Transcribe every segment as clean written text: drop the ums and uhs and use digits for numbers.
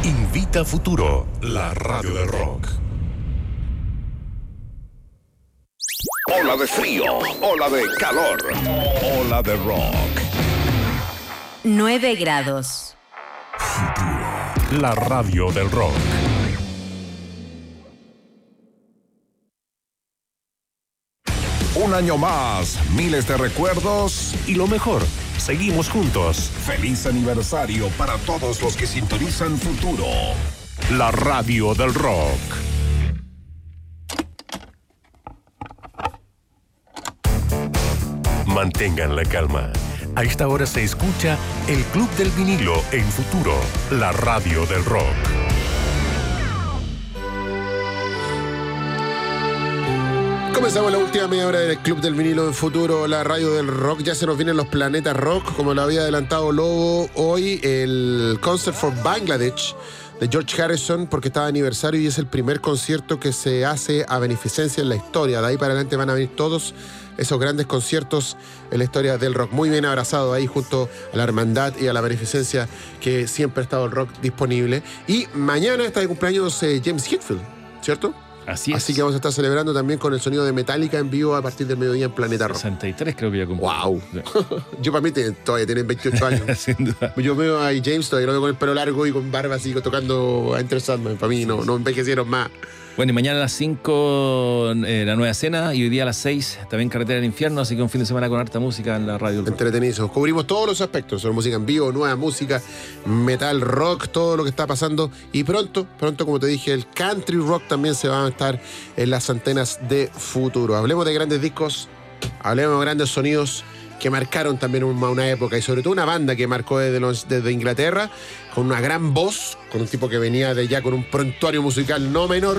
Invita Futuro, la radio del rock. Ola de frío, ola de calor, ola de rock. 9 grados. Futuro, la radio del rock. Un año más, miles de recuerdos. Y lo mejor, seguimos juntos. Feliz aniversario para todos los que sintonizan Futuro, La radio del rock. Mantengan la calma. A esta hora se escucha el Club del Vinilo en Futuro, la radio del rock. Comenzamos la última media hora del Club del Vinilo en Futuro, la radio del rock. Ya se nos vienen los planetas rock, como lo había adelantado Lobo. Hoy el Concert for Bangladesh de George Harrison, porque está de aniversario y es el primer concierto que se hace a beneficencia en la historia. De ahí para adelante van a venir todos esos grandes conciertos en la historia del rock. Muy bien abrazado ahí junto a la hermandad y a la beneficencia que siempre ha estado el rock disponible. Y mañana está de cumpleaños James Hetfield, ¿cierto? Así es. Así que vamos a estar celebrando también con el sonido de Metallica en vivo a partir del mediodía en Planeta Rock. 63 creo que ya cumplió. ¡Wow! Yo para mí todavía tienen 28 años. Sin duda. Yo veo a James todavía, lo veo con el pelo largo y con barba así tocando a Enter Sandman. Para mí no envejecieron más. Bueno, y mañana a las 5 la nueva cena y hoy día a las 6 también Carretera del Infierno, así que un fin de semana con harta música en la radio. Entretenidos. Cubrimos todos los aspectos, sobre música en vivo, nueva música, metal, rock, todo lo que está pasando. Y pronto, como te dije, el country rock también se va a estar en las antenas de Futuro. Hablemos de grandes discos, hablemos de grandes sonidos que marcaron también una época y sobre todo una banda que marcó desde Inglaterra con una gran voz, con un tipo que venía de ya con un prontuario musical no menor,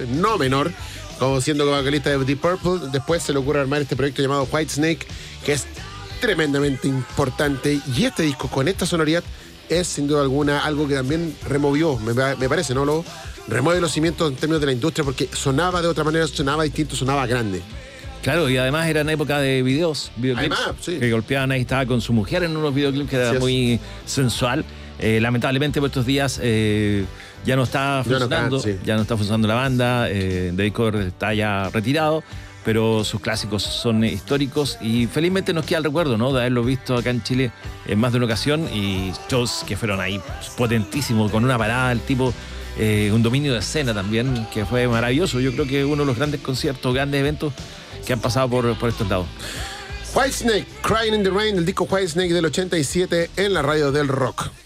como siendo vocalista de Deep Purple. Después se le ocurre armar este proyecto llamado Whitesnake, que es tremendamente importante, y este disco con esta sonoridad es sin duda alguna algo que también removió, me parece, ¿no? Lo remueve los cimientos en términos de la industria, porque sonaba de otra manera, sonaba distinto, sonaba grande. Claro, y además era en época de videoclips, Además, sí. que golpeaban, ahí estaba con su mujer en unos videoclips que era Sí, muy sensual. Lamentablemente por estos días ya no está funcionando, ya no está funcionando la banda, David Cover está ya retirado, pero sus clásicos son históricos y felizmente nos queda el recuerdo, ¿no?, de haberlo visto acá en Chile en más de una ocasión, y shows que fueron ahí potentísimos, con una parada del tipo, un dominio de escena también, que fue maravilloso. Yo creo que uno de los grandes conciertos, grandes eventos que han pasado por estos lados. Whitesnake, Crying in the Rain, el disco Whitesnake del 87 en la radio del rock.